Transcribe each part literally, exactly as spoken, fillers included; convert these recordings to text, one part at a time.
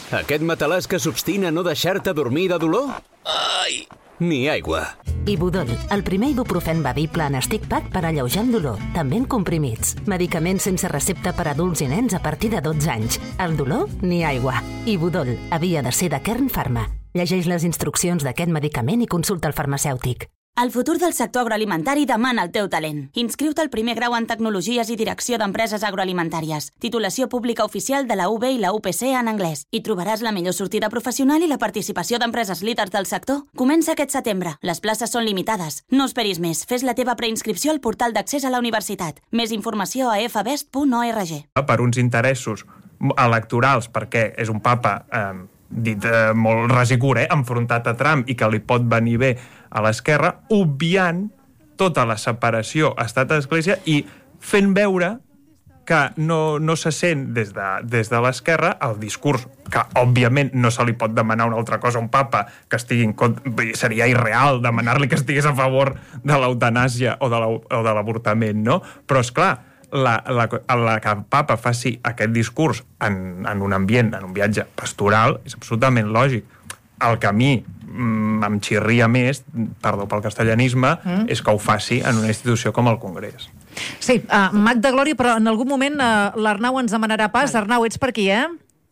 Aquest matalàs que s'obstina a no deixar-te dormir de dolor? Ai! Ni aigua. Ibudol, el primer ibuprofen bevible en stick pack per alleujar el dolor, també en comprimits. Medicaments sense recepta per adults i nens a partir de dotze anys. El dolor, ni aigua. Ibudol, havia de ser de Kern Pharma. Llegeix les instruccions d'aquest medicament i consulta el farmacèutic. El futur del sector agroalimentari demana el teu talent. Inscriu-te al primer grau en Tecnologies i Direcció d'Empreses Agroalimentàries. Titulació pública oficial de la U B i la U P C en anglès. Hi trobaràs la millor sortida professional i la participació d'empreses líders del sector. Comença aquest setembre. Les places són limitades. No esperis més. Fes la teva preinscripció al portal d'accés a la universitat. Més informació a f best punt org. Per uns interessos electorals, perquè és un papa... Eh, dit eh, molt ras i curt, eh, enfrontat a Trump i que li pot venir bé a l'esquerra, obviant tota la separació estat-església i fent veure que no, no se sent des de, des de l'esquerra el discurs, que òbviament no se li pot demanar una altra cosa a un papa que estigui en contra, seria irreal demanar-li que estigués a favor de l'eutanàsia o de la, o de l'avortament, no? Però, és clar, La, la, la que el papa faci aquest discurs en, en un ambient, en un viatge pastoral, és absolutament lògic. El que a mi mm, em xirria més, perdó pel castellanisme, mm. és que ho faci en una institució com el Congrés. Sí, uh, Mag de Glòria, però en algun moment uh, l'Arnau ens demanarà pas. Arnau, ets per aquí, eh?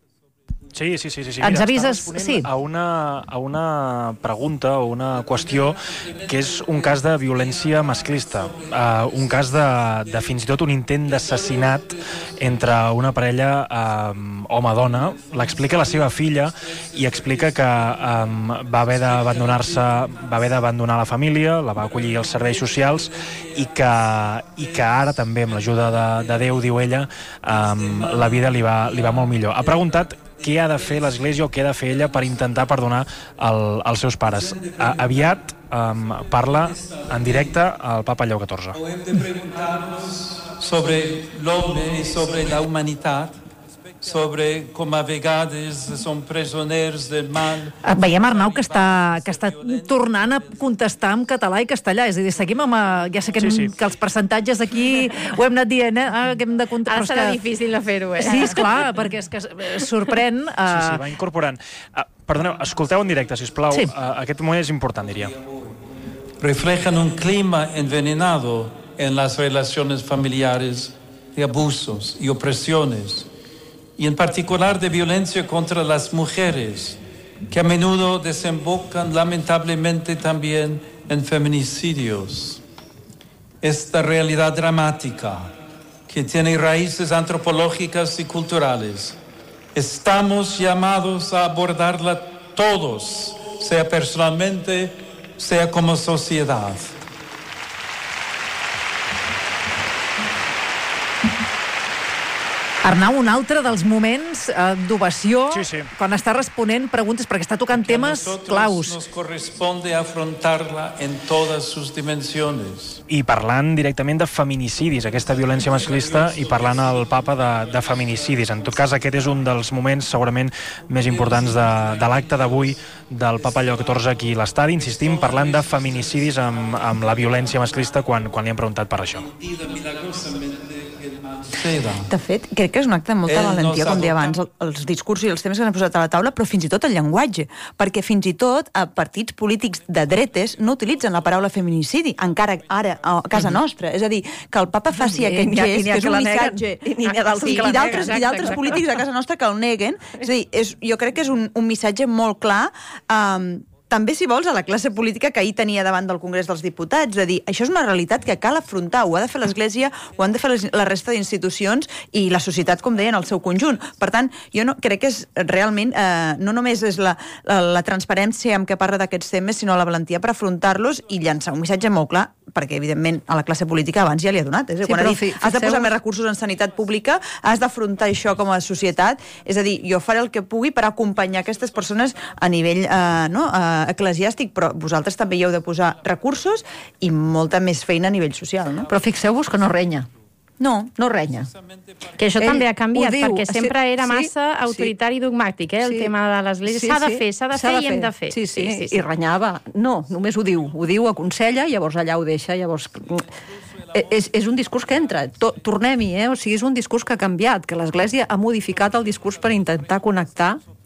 Sí, sí, sí. sí. Ens Mira, avises... Sí. A una, a una pregunta o una qüestió que és un cas de violència masclista, uh, un cas de, de fins i tot un intent d'assassinat entre una parella um, home-dona. L'explica la seva filla i explica que um, va haver d'abandonar-se, va haver d'abandonar la família, la va acollir als serveis socials i que, i que ara també, amb l'ajuda de, de Déu, diu ella, um, la vida li va, li va molt millor. Ha preguntat què ha de fer l'Església o què ha de fer ella per intentar perdonar el, els seus pares. A, aviat um, parla en directe al Papa Lleó catorze. Hem de preguntar-nos sobre l'home i sobre la humanitat, sobre com a vegades són presoners del mal. Veiem, Arnau, que està, que està tornant a contestar en català i castellà. És a dir, seguim amb... Ja sé que, sí, sí. que els percentatges aquí ho hem anat dient, eh? Ah, que hem de contestar... Ara serà que... difícil de fer-ho, eh? Sí, esclar, perquè és que sorprèn... Uh... Sí, sí, va incorporant. Uh, perdoneu, escolteu en directe, sisplau. Sí. Uh, aquest moment és important, diria. Reflejan un clima envenenado en las relaciones familiares de abusos y opresiones, y en particular de violencia contra las mujeres, que a menudo desembocan lamentablemente también en feminicidios. Esta realidad dramática, que tiene raíces antropológicas y culturales, estamos llamados a abordarla todos, sea personalmente, sea como sociedad. Arnau, un altre dels moments eh, d'ovació, sí, sí. quan està responent preguntes, perquè està tocant temes claus. Nos corresponde afrontarla en todas sus dimensiones. I parlant directament de feminicidis, aquesta violència masclista, i parlant al papa de, de feminicidis. En tot cas, aquest és un dels moments segurament més importants de, de l'acte d'avui del Papa Lleó catorze aquí a l'estadi. Insistim, parlant de feminicidis amb, amb la violència masclista quan, quan li han preguntat per això. De fet, crec que és un acte de molta valentia, com deia abans, els discursos i els temes que s'han posat a la taula, però fins i tot el llenguatge, perquè fins i tot a partits polítics de dretes no utilitzen la paraula feminicidi, encara ara a casa nostra. És a dir, que el papa faci aquest gest, que és un missatge, i d'altres polítics a casa nostra que el neguen. És a dir, és, jo crec que és un, un missatge molt clar, um, també, si vols, a la classe política que ahir tenia davant del Congrés dels Diputats, de dir, això és una realitat que cal afrontar, ho ha de fer l'Església, ho han de fer les, la resta d'institucions i la societat, com deien, al seu conjunt. Per tant, jo no, crec que és realment, eh, no només és la, la, la transparència amb què parla d'aquests temes, sinó la valentia per afrontar-los i llançar un missatge molt clar, perquè, evidentment, a la classe política abans ja li ha donat. Eh? Sí, quan ha dit, fi, has de posar més recursos en sanitat pública, has d'afrontar això com a societat, és a dir, jo faré el que pugui per acompanyar aquestes persones a nivell eh, no, eh, eclesiàstic, però vosaltres també hi heu de posar recursos i molta més feina a nivell social. No? Però fixeu-vos que no renya. No, no renya. Que això Ell també ha canviat, diu, perquè sempre sí, era massa sí, autoritari i dogmàtic, eh, el sí, tema de l'Església. Sí, s'ha de sí, fer, s'ha de fer i hem de fer. Sí, sí, sí, sí, sí. I renyava. No, només ho diu. Ho diu, aconsella, llavors allà ho deixa, llavors... És, és un discurs que entra. Tornem-hi, eh? O sigui, és un discurs que ha canviat, que l'Església ha modificat el discurs per intentar connectar